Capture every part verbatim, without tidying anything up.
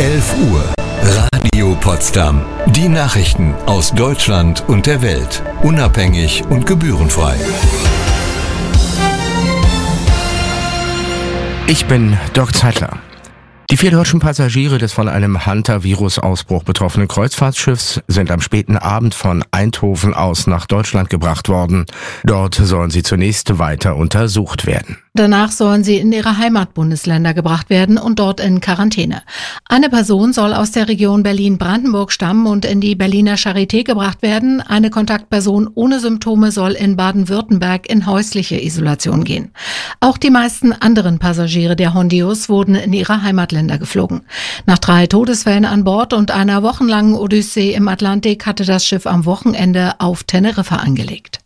elf Uhr. Radio Potsdam. Die Nachrichten aus Deutschland und der Welt. Unabhängig und gebührenfrei. Ich bin Dirk Zeitler. Die vier deutschen Passagiere des von einem Hunter-Virus-Ausbruch betroffenen Kreuzfahrtschiffs sind am späten Abend von Eindhoven aus nach Deutschland gebracht worden. Dort sollen sie zunächst weiter untersucht werden. Danach sollen sie in ihre Heimatbundesländer gebracht werden und dort in Quarantäne. Eine Person soll aus der Region Berlin-Brandenburg stammen und in die Berliner Charité gebracht werden. Eine Kontaktperson ohne Symptome soll in Baden-Württemberg in häusliche Isolation gehen. Auch die meisten anderen Passagiere der Hondios wurden in ihre Heimatländer geflogen. Nach drei Todesfällen an Bord und einer wochenlangen Odyssee im Atlantik hatte das Schiff am Wochenende auf Teneriffa angelegt.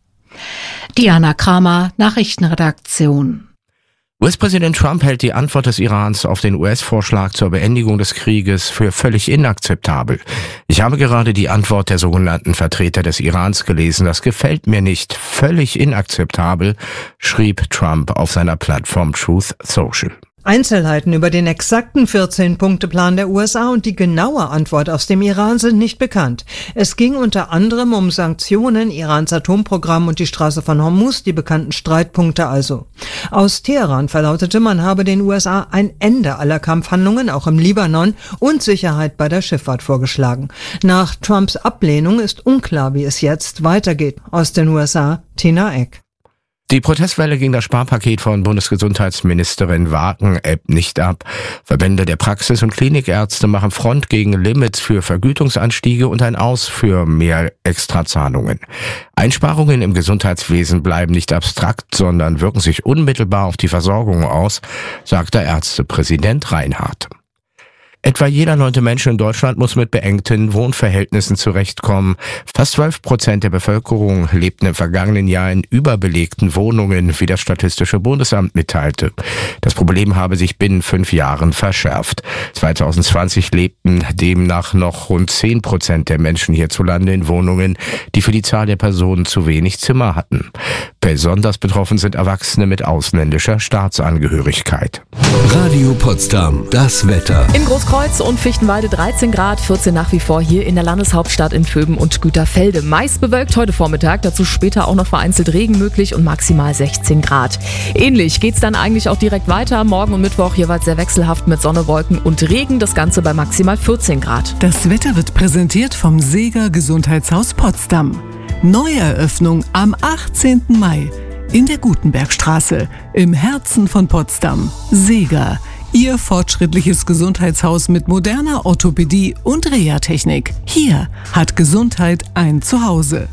Diana Kramer, Nachrichtenredaktion. U S-Präsident Trump hält die Antwort des Irans auf den U S-Vorschlag zur Beendigung des Krieges für völlig inakzeptabel. Ich habe gerade die Antwort der sogenannten Vertreter des Irans gelesen. Das gefällt mir nicht. Völlig inakzeptabel, schrieb Trump auf seiner Plattform Truth Social. Einzelheiten über den exakten vierzehn-Punkte-Plan der U S A und die genaue Antwort aus dem Iran sind nicht bekannt. Es ging unter anderem um Sanktionen, Irans Atomprogramm und die Straße von Hormuz, die bekannten Streitpunkte also. Aus Teheran verlautete, man habe den U S A ein Ende aller Kampfhandlungen, auch im Libanon, und Sicherheit bei der Schifffahrt vorgeschlagen. Nach Trumps Ablehnung ist unklar, wie es jetzt weitergeht. Aus den U S A, Tina Eck. Die Protestwelle gegen das Sparpaket von Bundesgesundheitsministerin Wagen ebbt nicht ab. Verbände der Praxis- und Klinikärzte machen Front gegen Limits für Vergütungsanstiege und ein Aus für mehr Extrazahlungen. Einsparungen im Gesundheitswesen bleiben nicht abstrakt, sondern wirken sich unmittelbar auf die Versorgung aus, sagt der Ärztepräsident Reinhardt. Etwa jeder neunte Mensch in Deutschland muss mit beengten Wohnverhältnissen zurechtkommen. Fast zwölf Prozent der Bevölkerung lebten im vergangenen Jahr in überbelegten Wohnungen, wie das Statistische Bundesamt mitteilte. Das Problem habe sich binnen fünf Jahren verschärft. zwanzig zwanzig lebten demnach noch rund zehn Prozent der Menschen hierzulande in Wohnungen, die für die Zahl der Personen zu wenig Zimmer hatten. Besonders betroffen sind Erwachsene mit ausländischer Staatsangehörigkeit. Radio Potsdam, das Wetter. In Großkreuz und Fichtenwalde dreizehn Grad, vierzehn nach wie vor hier in der Landeshauptstadt in Vöben und Güterfelde. Meist bewölkt heute Vormittag, dazu später auch noch vereinzelt Regen möglich und maximal sechzehn Grad. Ähnlich geht's dann eigentlich auch direkt weiter. Morgen und Mittwoch jeweils sehr wechselhaft mit Sonne, Wolken und Regen. Das Ganze bei maximal vierzehn Grad. Das Wetter wird präsentiert vom Seeger Gesundheitshaus Potsdam. Neueröffnung am achtzehnten Mai in der Gutenbergstraße im Herzen von Potsdam. Seeger, Ihr fortschrittliches Gesundheitshaus mit moderner Orthopädie und Reha-Technik. Hier hat Gesundheit ein Zuhause.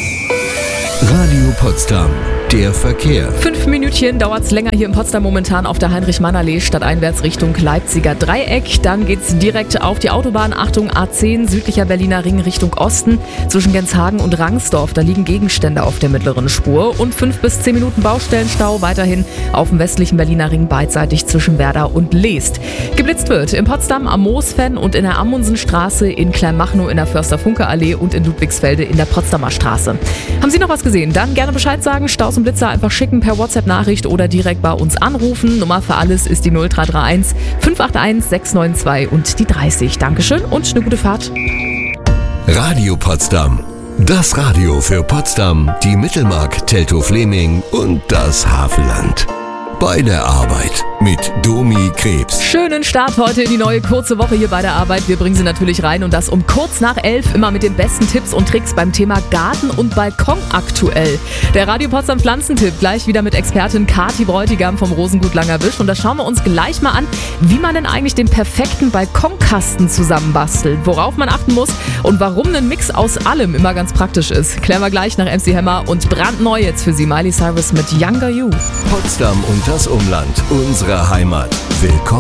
Radio Potsdam, der Verkehr. Fünf Minütchen dauert's länger hier in Potsdam momentan auf der Heinrich-Mann-Allee stadteinwärts Richtung Leipziger Dreieck. Dann geht's direkt auf die Autobahn. Achtung, A zehn, südlicher Berliner Ring Richtung Osten. Zwischen Genshagen und Rangsdorf, da liegen Gegenstände auf der mittleren Spur. Und fünf bis zehn Minuten Baustellenstau weiterhin auf dem westlichen Berliner Ring beidseitig zwischen Werder und Leest. Geblitzt wird in Potsdam am Moosfen und in der Amundsenstraße, in Kleinmachnow in der Förster-Funke-Allee und in Ludwigsfelde in der Potsdamer Straße. Haben Sie noch was gesehen? Dann gerne Bescheid sagen, Staus und Blitzer einfach schicken per WhatsApp-Nachricht oder direkt bei uns anrufen. Nummer für alles ist die null drei drei eins fünf acht eins sechs neun zwei und die dreißig. Dankeschön und eine gute Fahrt. Radio Potsdam. Das Radio für Potsdam, die Mittelmark, Teltow-Fleming und das Havelland. Bei der Arbeit mit Domi Krebs. Schönen Start heute in die neue kurze Woche hier bei der Arbeit. Wir bringen Sie natürlich rein und das um kurz nach elf, immer mit den besten Tipps und Tricks beim Thema Garten und Balkon aktuell. Der Radio Potsdam Pflanzentipp gleich wieder mit Expertin Kathi Bräutigam vom Rosengut Langerwisch. Und da schauen wir uns gleich mal an, wie man denn eigentlich den perfekten Balkonkasten zusammenbastelt, worauf man achten muss und warum ein Mix aus allem immer ganz praktisch ist. Klären wir gleich nach M C Hammer und brandneu jetzt für Sie Miley Cyrus mit Younger You. Potsdam und das Umland, unsere Heimat. Willkommen.